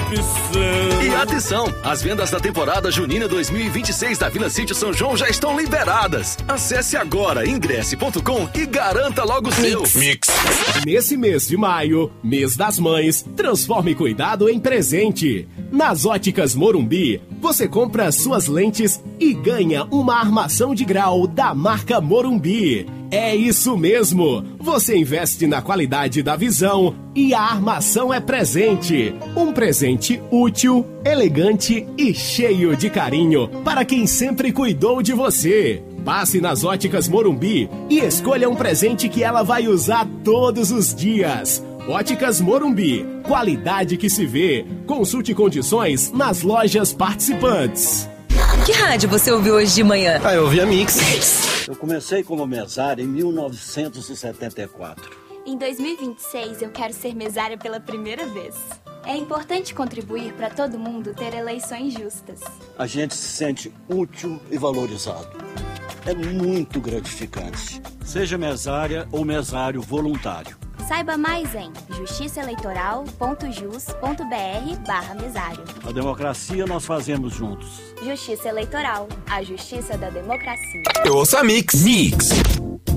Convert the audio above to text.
opção. E atenção, as vendas da temporada junina 2026 da Vila Sítio São João já estão liberadas. Acesse agora ingresse.com e garanta logo o seu. Mix. Nesse mês de maio, mês das mães, transforme cuidado em presente. Nas Óticas Morumbi, você compra suas lentes e ganha uma armação de grau da marca Morumbi. É isso mesmo! Você investe na qualidade da visão e a armação é presente. Um presente útil, elegante e cheio de carinho para quem sempre cuidou de você. Passe nas Óticas Morumbi e escolha um presente que ela vai usar todos os dias. Óticas Morumbi, qualidade que se vê. Consulte condições nas lojas participantes. Que rádio você ouviu hoje de manhã? Eu ouvi a Mix. Eu comecei como mesário em 1974. Em 2026 eu quero ser mesária pela primeira vez. É importante contribuir para todo mundo ter eleições justas. A gente se sente útil e valorizado. É muito gratificante. Seja mesária ou mesário voluntário. Saiba mais em justiçaeleitoral.jus.br/mesário. A democracia nós fazemos juntos. Justiça Eleitoral, a justiça da democracia. Eu ouço a Mix.